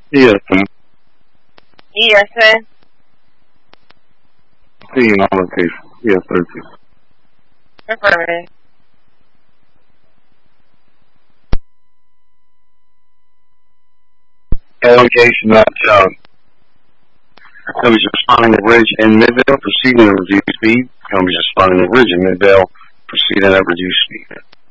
Yes, sir. Yes, sir. Seeing all locations. Yes, sir. Affirmative. Allocation not shown. Company's responding to Ridge and Midvale, proceeding at reduced speed. Company's responding to Ridge and Midvale, proceeding at reduced speed.